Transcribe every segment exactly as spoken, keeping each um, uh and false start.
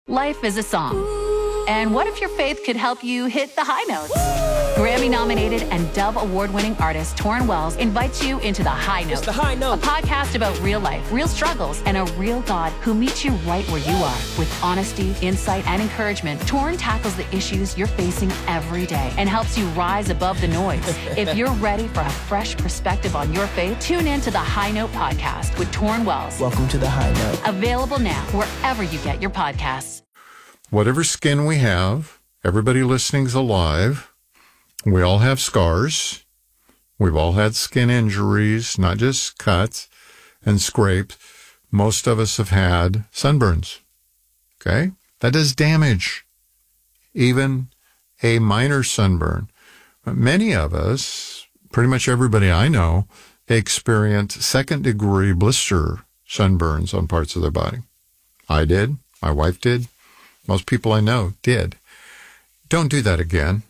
Life is a song. And what if your faith could help you hit the high notes? Grammy-nominated and Dove Award-winning artist Torrin Wells invites you into The High Note. It's The High Note. A podcast about real life, real struggles, and a real God who meets you right where you are. With honesty, insight, and encouragement, Torrin tackles the issues you're facing every day and helps you rise above the noise. If you're ready for a fresh perspective on your faith, tune in to The High Note podcast with Torrin Wells. Welcome to The High Note. Available now wherever you get your podcasts. Whatever skin we have, everybody listening's alive. We all have scars. We've all had skin injuries, not just cuts and scrapes. Most of us have had sunburns. Okay? That does damage. Even a minor sunburn. But many of us, pretty much everybody I know, experience second degree blister sunburns on parts of their body. I did. My wife did. Most people I know did. Don't do that again.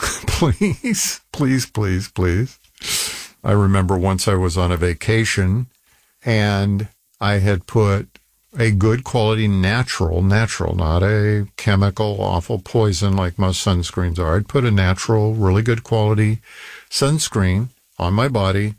Please, please, please, please. I remember once I was on a vacation and I had put a good quality natural, natural, not a chemical, awful poison like most sunscreens are. I'd put a natural, really good quality sunscreen on my body,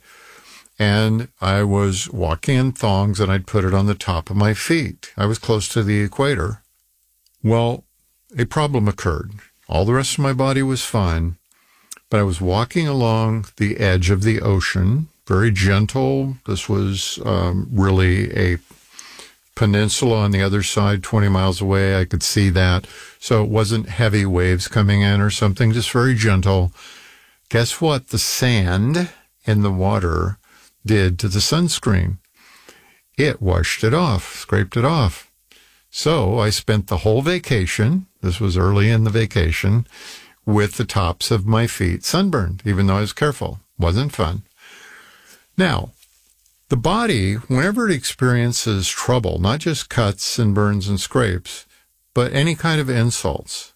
and I was walking in thongs and I'd put it on the top of my feet. I was close to the equator. Well, a problem occurred. All the rest of my body was fine, but I was walking along the edge of the ocean, very gentle. This was um, really a peninsula on the other side, twenty miles away. I could see that. So it wasn't heavy waves coming in or something, just very gentle. Guess what? The sand in the water did to the sunscreen. It washed it off, scraped it off. So I spent the whole vacation, this was early in the vacation, with the tops of my feet sunburned, even though I was careful. Wasn't fun. Now, the body, whenever it experiences trouble, not just cuts and burns and scrapes, but any kind of insults,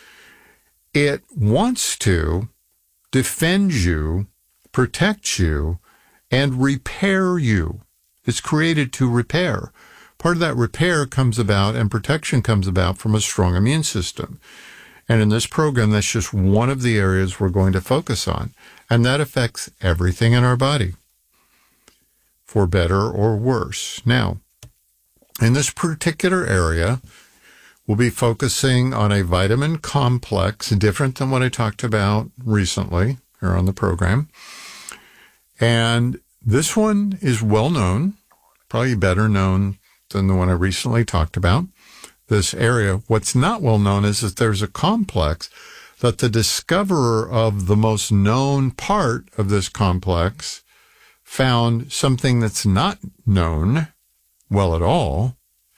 it wants to defend you, protect you, and repair you. It's created to repair. Part of that repair comes about and protection comes about from a strong immune system. And in this program, that's just one of the areas we're going to focus on. And that affects everything in our body, for better or worse. Now, in this particular area, we'll be focusing on a vitamin complex, different than what I talked about recently here on the program. And this one is well known, probably better known than the one I recently talked about, this area. What's not well known is that there's a complex that the discoverer of the most known part of this complex found something that's not known well at all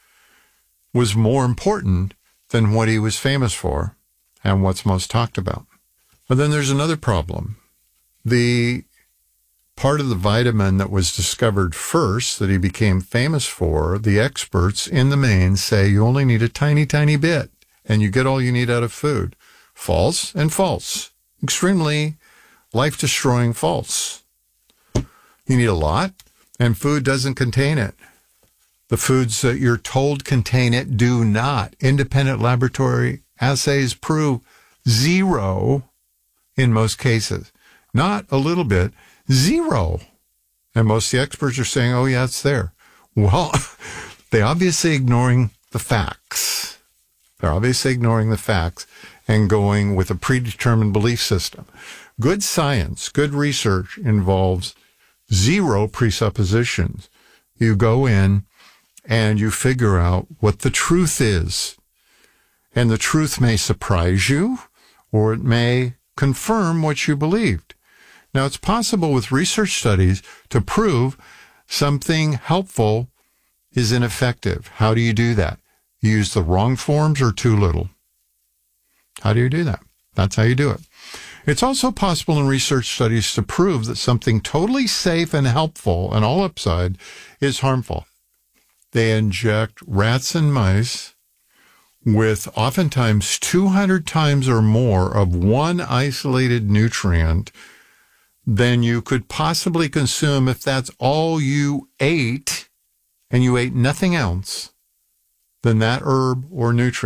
was more important than what he was famous for and what's most talked about. But then there's another problem. The part of the vitamin that was discovered first that he became famous for, the experts in the main say you only need a tiny, tiny bit and you get all you need out of food. False and false. Extremely life-destroying false. You need a lot and food doesn't contain it. The foods that you're told contain it do not. Independent laboratory assays prove zero in most cases. Not a little bit. Zero. And most of the experts are saying, oh, yeah, it's there. Well, they're obviously ignoring the facts. They're obviously ignoring the facts and going with a predetermined belief system. Good science, good research involves zero presuppositions. You go in and you figure out what the truth is. And the truth may surprise you, or it may confirm what you believed. Now, it's possible with research studies to prove something helpful is ineffective. How do you do that? You use the wrong forms or too little. How do you do that? That's how you do it. It's also possible in research studies to prove that something totally safe and helpful and all upside is harmful. They inject rats and mice with oftentimes two hundred times or more of one isolated nutrient than you could possibly consume if that's all you ate and you ate nothing else than that herb or nutrient.